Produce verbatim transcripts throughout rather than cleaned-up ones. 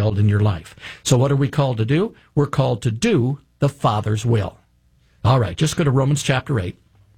fulfilled in your life. So what are we called to do? We're called to do the Father's will. All right, just go to Romans chapter eight.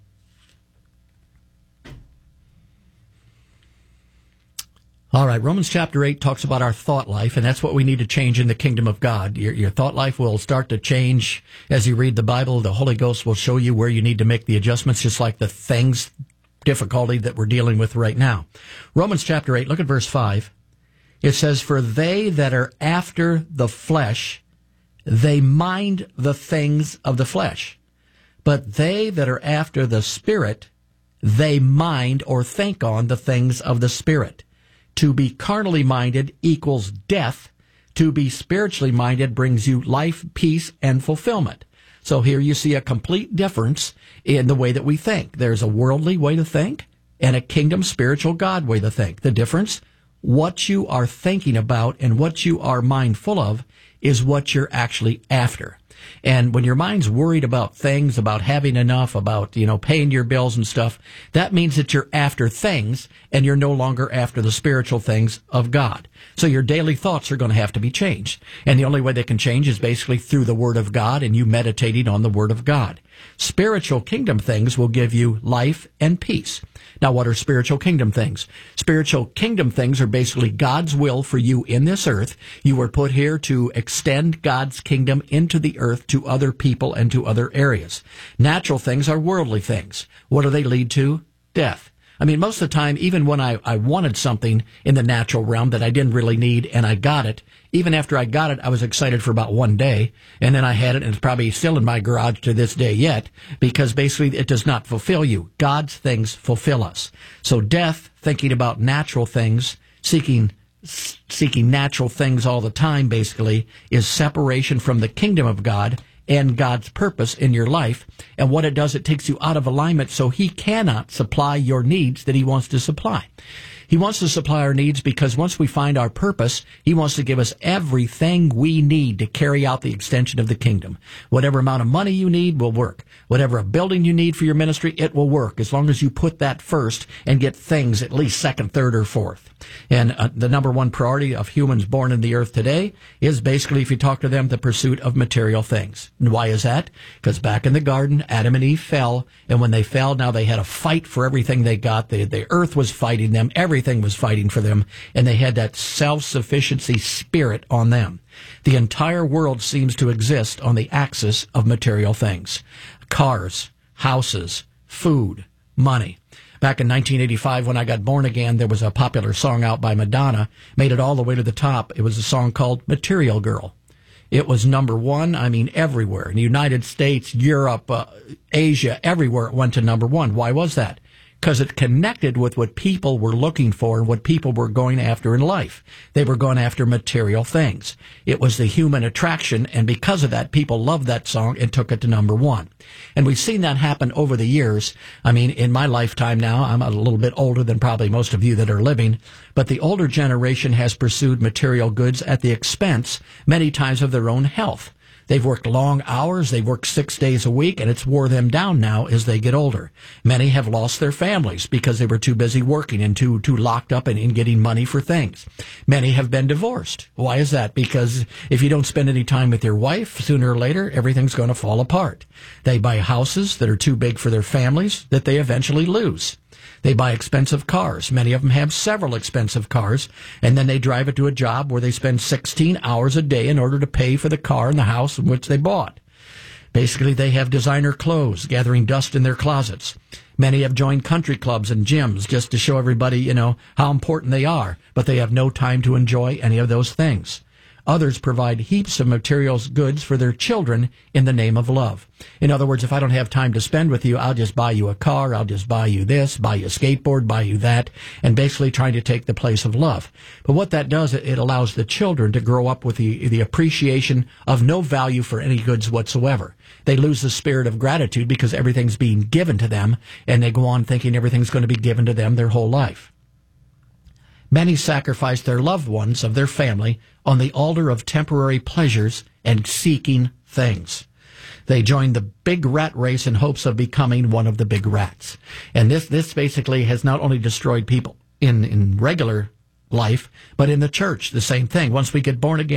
All right, Romans chapter eight talks about our thought life, and that's what we need to change in the kingdom of God. Your, your thought life will start to change as you read the Bible. The Holy Ghost will show you where you need to make the adjustments, just like the things, difficulty that we're dealing with right now. Romans chapter eight, look at verse five. It says, "For they that are after the flesh, they mind the things of the flesh. But they that are after the Spirit, they mind or think on the things of the Spirit. To be carnally minded equals death. To be spiritually minded brings you life, peace, and fulfillment." So here you see a complete difference in the way that we think. There's a worldly way to think and a kingdom spiritual God way to think. The difference, what you are thinking about and what you are mindful of is what you're actually after. And when your mind's worried about things, about having enough, about, you know, paying your bills and stuff, that means that you're after things and you're no longer after the spiritual things of God. So your daily thoughts are going to have to be changed. And the only way they can change is basically through the Word of God and you meditating on the Word of God. Spiritual kingdom things will give you life and peace. Now, what are spiritual kingdom things? Spiritual kingdom things are basically God's will for you in this earth. You were put here to extend God's kingdom into the earth to other people and to other areas. Natural things are worldly things. What do they lead to? Death. I mean, most of the time, even when I, I wanted something in the natural realm that I didn't really need and I got it, even after I got it, I was excited for about one day, and then I had it, and it's probably still in my garage to this day yet, because basically it does not fulfill you. God's things fulfill us. So death, thinking about natural things, seeking seeking natural things all the time, basically, is separation from the kingdom of God and God's purpose in your life. And what it does, it takes you out of alignment so He cannot supply your needs that He wants to supply. He wants to supply our needs because once we find our purpose, He wants to give us everything we need to carry out the extension of the kingdom. Whatever amount of money you need will work. Whatever a building you need for your ministry, it will work as long as you put that first and get things at least second, third, or fourth. And uh, the number one priority of humans born in the earth today is basically, if you talk to them, the pursuit of material things. And why is that? Because back in the garden, Adam and Eve fell, and when they fell, now they had a fight for everything they got. The, the earth was fighting them. Everything was fighting for them, and they had that self-sufficiency spirit on them. The entire world seems to exist on the axis of material things. Cars, houses, food, money. Back in nineteen eighty-five, when I got born again, there was a popular song out by Madonna, made it all the way to the top. It was a song called Material Girl. It was number one, I mean, everywhere. In the United States, Europe, uh, Asia, everywhere it went to number one. Why was that? Because it connected with what people were looking for and what people were going after in life. They were going after material things. It was the human attraction, and because of that, people loved that song and took it to number one. And we've seen that happen over the years. I mean, in my lifetime now, I'm a little bit older than probably most of you that are living, but the older generation has pursued material goods at the expense, many times, of their own health. They've worked long hours, they've worked six days a week, and it's wore them down now as they get older. Many have lost their families because they were too busy working and too too locked up in, in getting money for things. Many have been divorced. Why is that? Because if you don't spend any time with your wife, sooner or later, everything's going to fall apart. They buy houses that are too big for their families that they eventually lose. They buy expensive cars. Many of them have several expensive cars, and then they drive it to a job where they spend sixteen hours a day in order to pay for the car and the house in which they bought. Basically, they have designer clothes, gathering dust in their closets. Many have joined country clubs and gyms just to show everybody, you know, how important they are, but they have no time to enjoy any of those things. Others provide heaps of materials goods for their children in the name of love. In other words, if I don't have time to spend with you, I'll just buy you a car, I'll just buy you this, buy you a skateboard, buy you that, and basically trying to take the place of love. But what that does, it allows the children to grow up with the, the appreciation of no value for any goods whatsoever. They lose the spirit of gratitude because everything's being given to them, and they go on thinking everything's going to be given to them their whole life. Many sacrifice their loved ones of their family on the altar of temporary pleasures and seeking things. They join the big rat race in hopes of becoming one of the big rats. And this, this basically has not only destroyed people in, in regular life, but in the church, the same thing. Once we get born again,